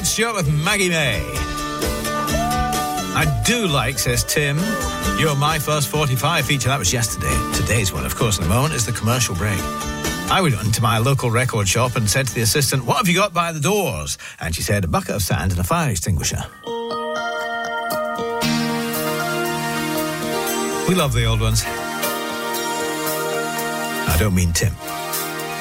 Rod Stewart with Maggie May. I do like, says Tim, You're My First 45 feature. That was yesterday. Today's one, of course, in a moment, is the commercial break. I went into my local record shop and said to the assistant, what have you got by the doors? And she said, a bucket of sand and a fire extinguisher. We love the old ones. I don't mean Tim.